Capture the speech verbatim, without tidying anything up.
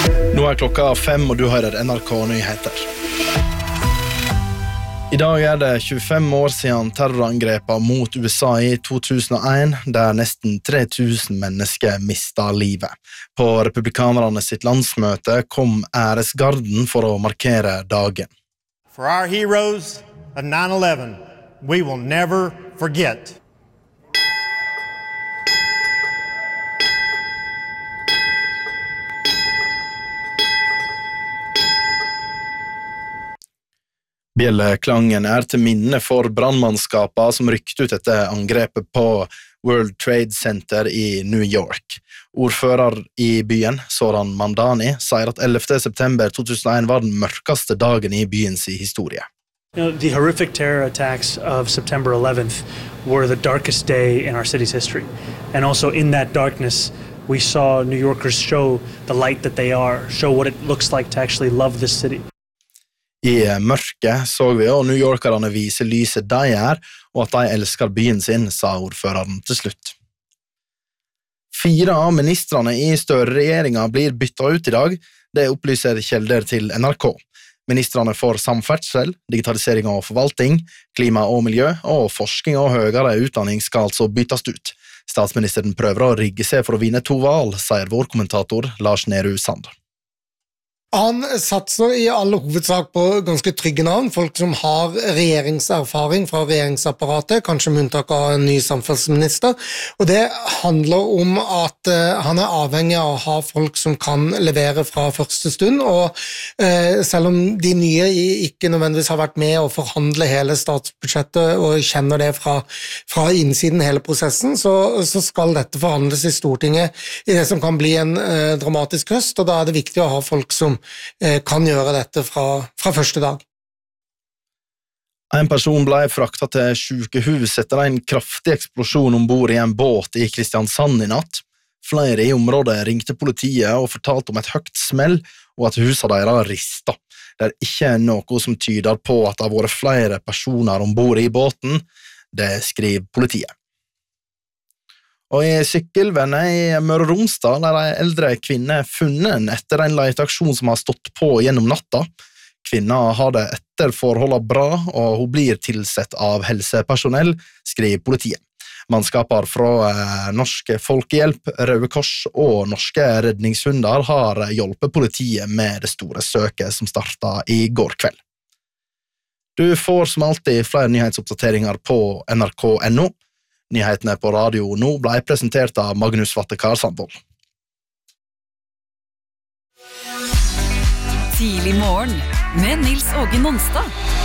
Nå er klokka fem, og du hører N R K Nyheter. I dag er det tjuefem år siden terrorangrepet mot U S A i to tusen og en, der nesten tre tusen mennesker mistet livet. På republikanerne sitt landsmøte kom æresgarden for å markere dagen. For our heroes of nine eleven, we will never forget. Bjelleklangen er til minne for brannmannskapene som rykte ut etter angrepet på World Trade Center i New York. Ordfører i byen, Zoran Mamdani, sier at ellevte september to tusen og en var den mørkeste dagen i byens historie. You know, the horrific terror attacks of September eleventh were the darkest day in our city's history. And also in that darkness, we saw New Yorkers show the light that they are, show what it looks like to actually love this city. I mørket så vi og New Yorkerne vise lyset de er, og at de elsker byen sin, sa ordføreren til slutt. Fire av ministrene i Støre-regjeringen blir byttet ut i dag, det opplyser kjelder til N R K. Ministrene for samferdsel, digitalisering og forvaltning, klima og miljø, og forskning og høyere utdanning skal altså byttes ut. Statsministeren prøver å rigge seg for å vinne to valg, sier vår kommentator Lars Nehru Sand. Han satser i alle hovedsak på ganske trygge navn, folk som har regjeringserfaring fra regjeringsapparatet, kanskje med unntak av en ny samferdselsminister, og det handler om at uh, han er avhengig av å ha folk som kan levere fra første stund, og uh, selv om de nye ikke nødvendigvis har vært med å forhandle hele statsbudsjettet og kjenner det fra, fra innsiden hele prosessen, så, så skal dette forhandles i Stortinget i det som kan bli en uh, dramatisk høst, og da er det viktig å ha folk som kan gjøre dette fra, fra første dag. En person ble fraktet til sykehus etter en kraftig eksplosjon ombord i en båt i Kristiansand i natt. Flere i området ringte politiet og fortalte om et høyt smell og at huset deres ristet. Det er ikke noe som tyder på at det har vært flere personer ombord i båten, det skriver politiet. Og i Sykkelvenne i Møre og Romsdal er en eldre kvinne funnet etter en leteaksjon som har stått på gjennom natta. Kvinna har det etter forholdet bra, og hun blir tilsett av helsepersonell, skriver politiet. Mannskaper fra eh, Norske Folkehjelp, Røde Kors og Norske Redningshunder har hjulpet politiet med det store søket som startet i går kveld. Du får som alltid flere nyhetsoppdateringer på N R K punktum N O. Nyhetene på radio nå ble presentert av Magnus Vattekar Sandvold. Tidlig morgen med Nils Åge Nonstad.